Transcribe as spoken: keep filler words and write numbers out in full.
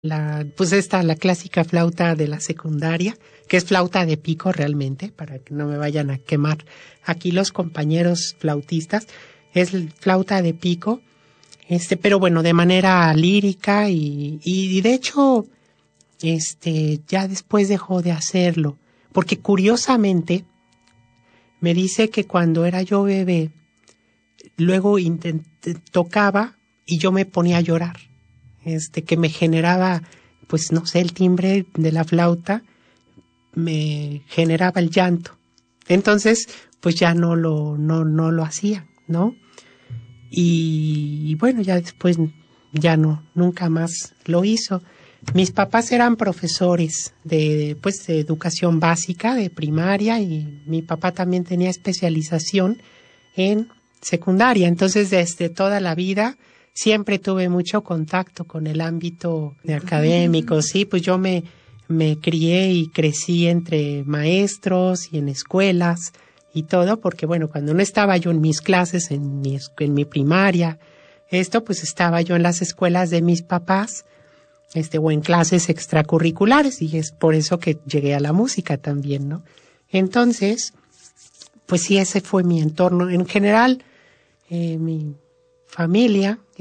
La, pues esta, la clásica flauta de la secundaria, que es flauta de pico realmente, para que no me vayan a quemar aquí los compañeros flautistas, es flauta de pico, este, pero bueno, de manera lírica y, y, y de hecho, este, ya después dejó de hacerlo, porque curiosamente me dice que cuando era yo bebé, luego intenté, tocaba y yo me ponía a llorar. Este, que me generaba, pues no sé, el timbre de la flauta me generaba el llanto. Entonces, pues ya no lo, no, no lo hacía, ¿no? Y, y bueno, ya después ya no, nunca más lo hizo. Mis papás eran profesores de, pues, de educación básica, de primaria, y mi papá también tenía especialización en secundaria. Entonces, desde toda la vida siempre tuve mucho contacto con el ámbito de académico, sí, pues yo me, me crié y crecí entre maestros y en escuelas y todo, porque bueno, cuando no estaba yo en mis clases, en mi, en mi primaria, esto pues estaba yo en las escuelas de mis papás, este, o en clases extracurriculares, y es por eso que llegué a la música también, ¿no? Entonces, pues sí, ese fue mi entorno. En general, eh, mi familia